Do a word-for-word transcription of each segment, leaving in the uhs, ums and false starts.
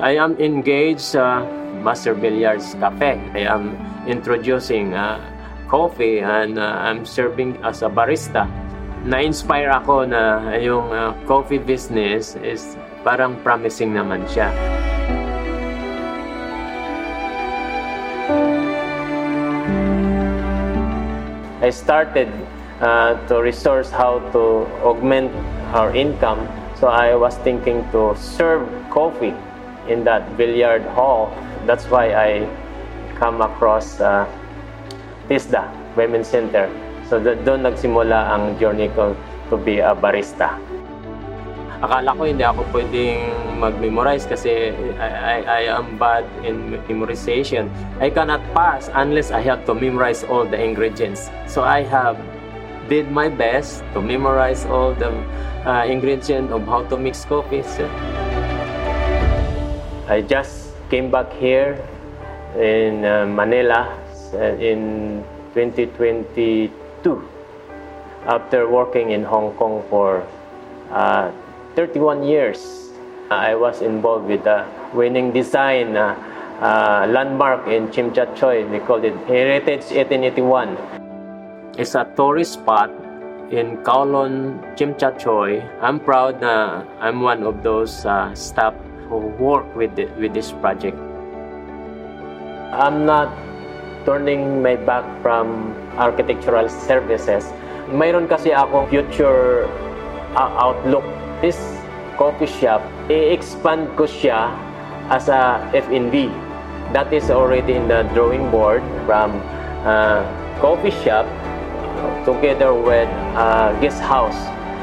I am engaged sa Master Billiards Cafe. I am introducing uh, coffee and uh, I'm serving as a barista. Na-inspire ako na yung uh, coffee business is parang promising naman siya. I started uh, to resource how to augment our income. So I was thinking to serve coffee in that billiard hall. That's why I come across uh, TISDA Women's Center. So doon nagsimula ang journey ko to be a barista. Akala ko hindi ako pwedeng mag-memorize kasi I, I, I am bad in memorization. I cannot pass unless I have to memorize all the ingredients. So I have did my best to memorize all the uh, ingredients of how to mix coffee. So I just came back here in uh, Manila uh, in twenty twenty-two after working in Hong Kong for uh, thirty-one years. Uh, I was involved with the winning design uh, uh, landmark in Chim Chat Choy. They called it Heritage eighteen eighty-one. It's a tourist spot in Kowloon, Chim Chat Choy. I'm proud na I'm one of those uh, staff who work with the, with this project. I'm not turning my back from architectural services. Mayroon kasi akong future uh, outlook. This coffee shop, i-expand ko siya as a F and B. That is already in the drawing board from uh, coffee shop together with uh, guest house.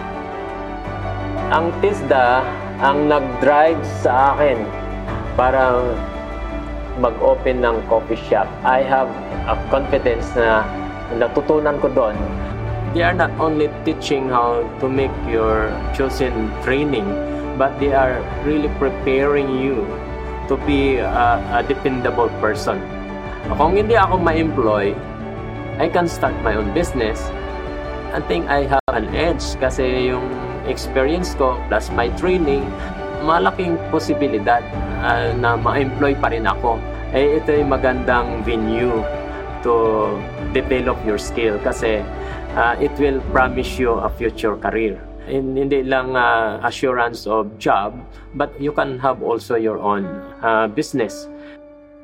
Ang TISDA ang nag-drive sa akin para mag-open ng coffee shop. I have a confidence na natutunan ko doon. They are not only teaching how to make your chosen training, but they are really preparing you to be a, a dependable person. Kung hindi ako ma-employ, I can start my own business. I think I have an edge kasi yung experience ko plus my training, malaking posibilidad uh, na ma-employ pa rin ako. Eh, ito yung magandang venue to develop your skill kasi Uh, it will promise you a future career. In, hindi lang uh, assurance of job, but you can have also your own uh, business.